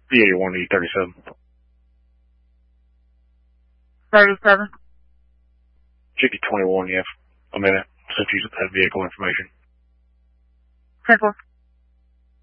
B81 E37. 37. Chicky 21, you have a minute since you had vehicle information. 10-4.